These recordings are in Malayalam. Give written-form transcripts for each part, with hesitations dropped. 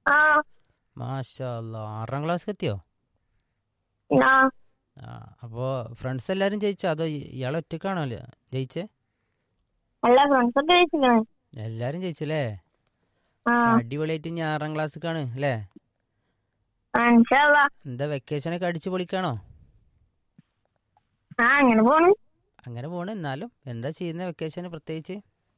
ആ മാഷാ അല്ലാ, 6ാം ക്ലാസ് എത്തിയോ? ആ ആ, അപ്പോൾ ഫ്രണ്ട്സ് എല്ലാവരും ജയിച്ചോ അതോ ഇയാൾ ഒറ്റക്കാണോ ജയിച്ചേ? എല്ലാ ഫ്രണ്ട്സൊക്കെ കഴിച്ചിക്കണേ. എല്ലാവരും ജയിച്ചു അല്ലേ? ആ അപ്പോൾ അടിപൊളിയായിട്ട് ഇനി 6ാം ക്ലാസ്സിലേക്കാണ് അല്ലേ? ഇൻഷാ അള്ളാ. എന്താ വെക്കേഷനൊക്കെ അടിച്ചു പൊളിക്കാണോ? ആ അങ്ങനെ പോണ്. അങ്ങനെ പോണ്. എന്നാലും എന്താ ചെയ്യുന്നത് വെക്കേഷന് പ്രത്യേകിച്ച്?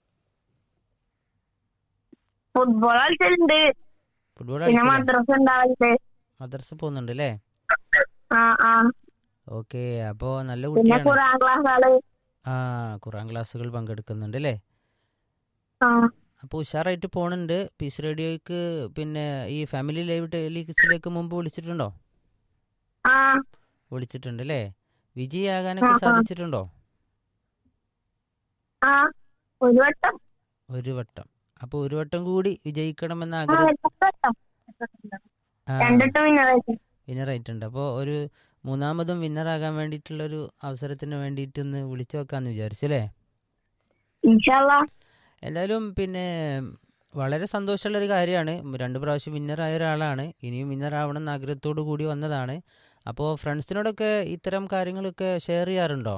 ഫുട്ബോൾ കളിച്ചിട്ടുണ്ട്. ഫുട്ബോൾ പിന്നെ കളിക്കൂലേ? മദ്രസ ഉണ്ടാവില്ലേ. മദ്രസ പോകുന്നുണ്ട് അല്ലേ? ആ ആ ഓക്കെ, അപ്പോൾ നല്ല പിന്നെ കുട്ടിയാണ്. ഖുർആൻ ക്ലാസ്സുകള്. ആ, ഖുർആൻ ക്ലാസ്സുകൾ പങ്കെടുക്കുന്നുണ്ട് അല്ലേ? ആ അപ്പോൾ ഉഷാറായിട്ട് പോണുണ്ട്. പീസ് റേഡിയോയ്ക്ക് പിന്നെ ഈ ഫാമിലി ലൈവ് ടെലിക്സിലേക്ക് മുമ്പ് വിളിച്ചിട്ടുണ്ടോ? ആ വിളിച്ചിട്ടുണ്ട് അല്ലേ? ആ വിജയാകാനൊക്കെ ആ സാധിച്ചിട്ടുണ്ടോ? ആ ഒരു വട്ടം. ഒരു വട്ടം. അപ്പോൾ ഒരു വട്ടം കൂടി വിജയിക്കണമെന്ന ആ ആഗ്രഹം. രണ്ട് വട്ടം. ആ, രണ്ടിട്ടും വിന്നറായിട്ട്. വിന്നറായിട്ടുണ്ട്. അപ്പോൾ ഒരു മൂന്നാമതും വിന്നറാകാൻ വേണ്ടിയിട്ടുള്ളൊരു അവസരത്തിന് വേണ്ടിയിട്ടൊന്ന് വിളിച്ചു നോക്കാമെന്ന് വിചാരിച്ചു അല്ലേ? ഇൻഷാ അള്ളാ. എന്തായാലും പിന്നെ വളരെ സന്തോഷമുള്ളൊരു കാര്യമാണ്. 2 പ്രാവശ്യം വിന്നറായ ഒരാളാണ്. ഇനിയും വിന്നറാവണം എന്ന ആഗ്രഹത്തോടു കൂടി വന്നതാണ്. അപ്പോൾ ഫ്രണ്ട്സിനോടൊക്കെ ഇത്തരം കാര്യങ്ങളൊക്കെ ഷെയർ ചെയ്യാറുണ്ടോ?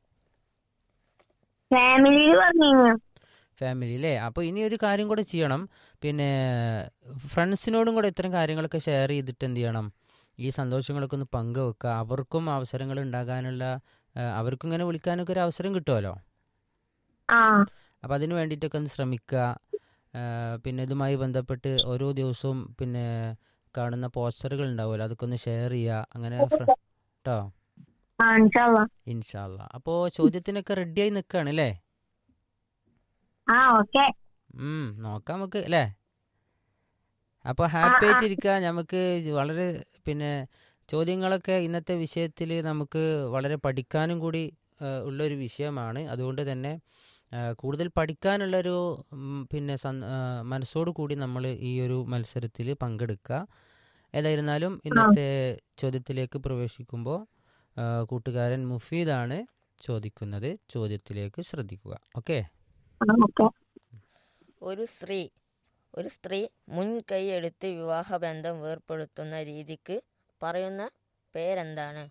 ഫാമിലിയിൽ പറഞ്ഞു. ഫാമിലി അല്ലേ? അപ്പോൾ ഇനി ഒരു കാര്യം കൂടെ ചെയ്യണം. പിന്നെ ഫ്രണ്ട്സിനോടും കൂടെ ഇത്തരം കാര്യങ്ങളൊക്കെ ഷെയർ ചെയ്തിട്ട് എന്ത് ചെയ്യണം, ഈ സന്തോഷങ്ങളൊക്കെ ഒന്ന് പങ്കുവെക്കുക. അവർക്കും അവസരങ്ങൾ ഉണ്ടാകാനുള്ള അവർക്കും ഇങ്ങനെ വിളിക്കാനൊക്കെ ഒരു അവസരം കിട്ടുമല്ലോ. ആ അപ്പോൾ അതിന് വേണ്ടിയിട്ടൊക്കെ ഒന്ന് ശ്രമിക്കുക. പിന്നെ ഇതുമായി ബന്ധപ്പെട്ട് ഓരോ ദിവസവും പിന്നെ കാണുന്ന പോസ്റ്ററുകൾ ഉണ്ടാവുമല്ലോ, അതൊക്കെ ഒന്ന് ഷെയർ ചെയ്യുക. അങ്ങനെ കേട്ടോ? ആ ഇൻഷാ അള്ളാ. ഇൻഷാ അല്ലാ. അപ്പോൾ ചോദ്യത്തിനൊക്കെ റെഡിയായി നിൽക്കുകയാണ് അല്ലേ? ആ ഓക്കെ. നോക്കാം നമുക്ക് അല്ലേ? അപ്പോൾ ആ ഹാപ്പി ആ ആയിട്ടിരിക്കുക. നമുക്ക് വളരെ പിന്നെ ചോദ്യങ്ങളൊക്കെ ഇന്നത്തെ വിഷയത്തിൽ നമുക്ക് വളരെ പഠിക്കാനും കൂടി ഉള്ളൊരു വിഷയമാണ്. അതുകൊണ്ട് തന്നെ കൂടുതൽ പഠിക്കാനുള്ളൊരു പിന്നെ മനസ്സോടു കൂടി നമ്മൾ ഈ ഒരു മത്സരത്തിൽ പങ്കെടുക്കുക. ഏതായിരുന്നാലും ആ ഇന്നത്തെ ചോദ്യത്തിലേക്ക് പ്രവേശിക്കുമ്പോൾ കൂട്ടുകാരൻ മുഫീദാണ് ചോദിക്കുന്നത്. ചോദ്യത്തിലേക്ക് ശ്രദ്ധിക്കുക. ഓക്കെ. ഓക്കെ. ഒരു സ്ത്രീ മുൻകൈയെടുത്ത് വിവാഹബന്ധം വേർപെടുത്തുന്ന രീതിക്ക് പറയുന്ന പേരെന്താണ്?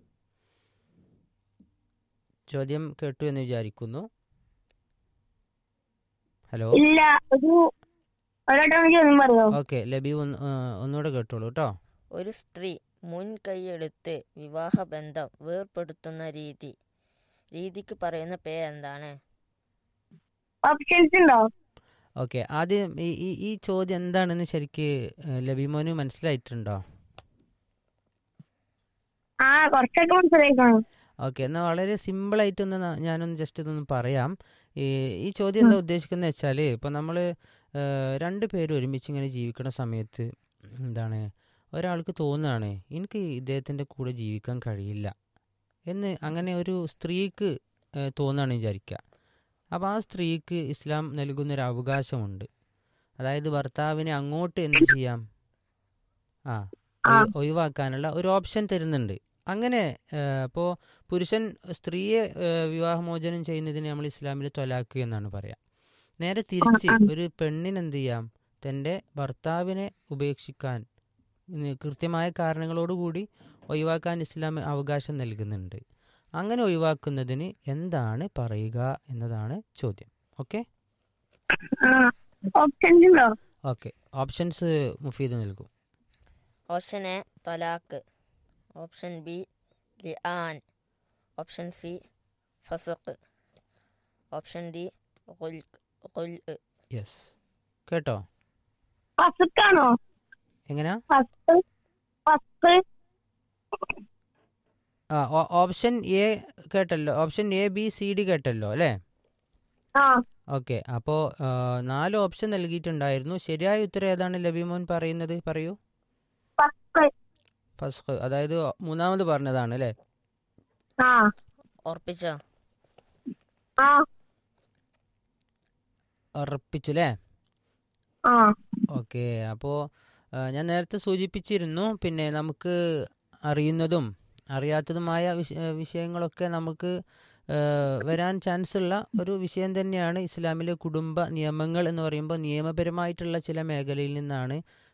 ചോദ്യം കേട്ടു എന്ന് വിചാരിക്കുന്നു. ഹലോ. ഇല്ല, ഒരവട്ടം ചോദ്യം പറയോ? ഓക്കെ, ലബി ഒന്നുകൂടെ കേട്ടോളൂ കേട്ടോ. ഒരു സ്ത്രീ മുൻകൈയെടുത്ത് വിവാഹബന്ധം വേർപെടുത്തുന്ന രീതിക്ക് പറയുന്ന പേരെന്താണ്? ഓപ്ഷൻസ് ഉണ്ടോ? ഓക്കെ, ആദ്യം ഈ ചോദ്യം എന്താണെന്ന് ശരിക്ക് ലബിമോന് മനസ്സിലായിട്ടുണ്ടോ? ആ കുറച്ചൊക്കെ മനസ്സിലായിക്കണം. ഓക്കെ, എന്നാൽ വളരെ സിമ്പിളായിട്ടൊന്ന് ഞാനൊന്ന് ജസ്റ്റ് ഇതൊന്ന് പറയാം. ഈ ചോദ്യം എന്താ ഉദ്ദേശിക്കുന്നത് വെച്ചാൽ, ഇപ്പോൾ നമ്മൾ 2 പേര് ഒരുമിച്ച് ഇങ്ങനെ ജീവിക്കുന്ന സമയത്ത് എന്താണ്, ഒരാൾക്ക് തോന്നുകയാണ് എനിക്ക് ഇദ്ദേഹത്തിൻ്റെ കൂടെ ജീവിക്കാൻ കഴിയില്ല എന്ന്. അങ്ങനെ ഒരു സ്ത്രീക്ക് തോന്നുകയാണ് വിചാരിക്കുക. അപ്പോൾ ആ സ്ത്രീക്ക് ഇസ്ലാം നൽകുന്നൊരു അവകാശമുണ്ട്. അതായത് ഭർത്താവിനെ അങ്ങോട്ട് എന്ത് ചെയ്യാം, ആ ഒഴിവാക്കാനുള്ള ഒരു ഓപ്ഷൻ തരുന്നുണ്ട്. അങ്ങനെ അപ്പോൾ പുരുഷൻ സ്ത്രീയെ വിവാഹമോചനം ചെയ്യുന്നതിന് നമ്മൾ ഇസ്ലാമിൽ ത്വലാഖ് എന്നാണ് പറയുക. നേരെ തിരിച്ച് ഒരു പെണ്ണിന് എന്ത് ചെയ്യാം, തൻ്റെ ഭർത്താവിനെ ഉപേക്ഷിക്കാൻ കൃത്യമായ കാരണങ്ങളോടുകൂടി ഒഴിവാക്കാൻ ഇസ്ലാം അവകാശം നൽകുന്നുണ്ട്. അങ്ങനെ ഒഴിവാക്കുന്നതിന് എന്താണ് പറയുക എന്നതാണ് ചോദ്യം. ഓക്കെ. ഓപ്ഷൻസ് ഉണ്ടോ? ഓക്കെ, ഓപ്ഷൻസ് മുഫീദ് നൽകും. Option A talaq, option B ലിആൻ, option C ഫസഖ്, option D ഖുൽഅ്. Yes, കേട്ടോ? ഫസ്റ്റാണോ? എങ്ങനെയാ? ഫസ്റ്റ്. ഓപ്ഷൻ എ കേട്ടല്ലോ. Option A B C D കേട്ടല്ലോ അല്ലേ? ആ ഓക്കെ, അപ്പോൾ 4 ഓപ്ഷൻ നൽകിയിട്ടുണ്ടായിരുന്നു. ശരിയായ ഉത്തരം ഏതാണ് ലബിമോൻ പറയുന്നത്? പറയൂ. ഫസ്റ്റ്. ഫസ്ഖ്, അതായത് മൂന്നാമത് പറഞ്ഞതാണ് അല്ലേ? ആ ഉറപ്പിച്ചോ? ആ ഉറപ്പിച്ചു അല്ലേ? ആ ഓക്കെ, അപ്പോൾ ഞാൻ നേരത്തെ സൂചിപ്പിച്ചിരുന്നു, പിന്നെ നമുക്ക് അറിയുന്നതും അറിയാത്തതുമായ വിഷയങ്ങളൊക്കെ നമുക്ക് വരാൻ ചാൻസ് ഉള്ള ഒരു വിഷയം തന്നെയാണ് ഇസ്ലാമിലെ കുടുംബ നിയമങ്ങൾ എന്ന് പറയുമ്പോൾ. നിയമപരമായിട്ടുള്ള ചില മേഖലയിൽ നിന്നാണ്